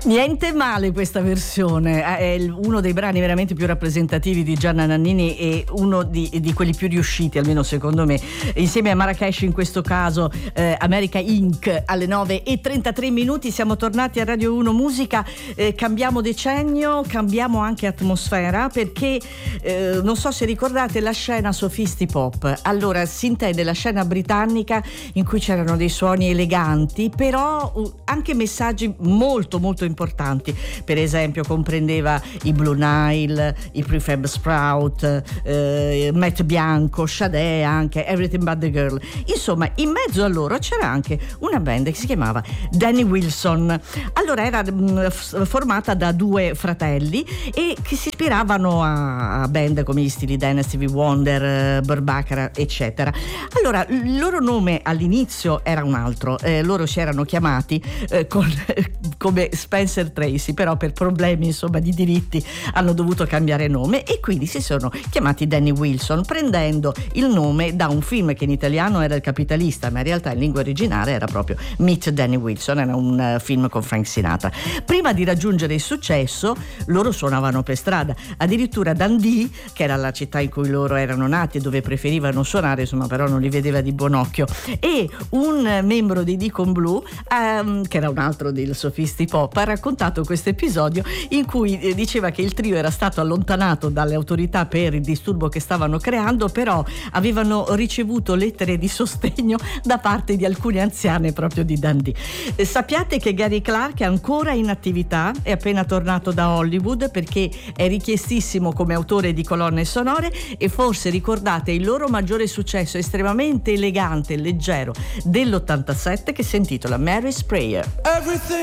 Niente male questa versione, è uno dei brani veramente più rappresentativi di Gianna Nannini e uno di quelli più riusciti, almeno secondo me, insieme a Marrakesh in questo caso, America Inc. alle 9:33. Siamo tornati a Radio 1 Musica, cambiamo decennio, cambiamo anche atmosfera, perché non so se ricordate la scena Sophisti Pop. Allora si intende la scena britannica in cui c'erano dei suoni eleganti, però anche messaggi molto importanti. Per esempio comprendeva i Blue Nile, i Prefab Sprout, Matt Bianco, Sade, anche Everything But The Girl. Insomma, in mezzo a loro c'era anche una band che si chiamava Danny Wilson. Allora era formata da due fratelli e che si ispiravano a band come gli Steely Dan, Stevie Wonder, Burt Bacharach, eccetera. Allora il loro nome all'inizio era un altro, loro si erano chiamati come Spencer Tracy, però per problemi insomma di diritti hanno dovuto cambiare nome e quindi si sono chiamati Danny Wilson, prendendo il nome da un film che in italiano era Il Capitalista, ma in realtà in lingua originale era proprio Meet Danny Wilson, era un film con Frank Sinatra. Prima di raggiungere il successo loro suonavano per strada, addirittura Dundee, che era la città in cui loro erano nati e dove preferivano suonare, insomma però non li vedeva di buon occhio, e un membro dei Deacon Blue, che era un altro del Sophisti Pop, ha raccontato questo episodio in cui diceva che il trio era stato allontanato dalle autorità per il disturbo che stavano creando, però avevano ricevuto lettere di sostegno da parte di alcune anziane proprio di Dundee. Sappiate che Gary Clark è ancora in attività, è appena tornato da Hollywood perché è richiestissimo come autore di colonne sonore, e forse ricordate il loro maggiore successo estremamente elegante e leggero dell'87 che si intitola Mary's Prayer. Everything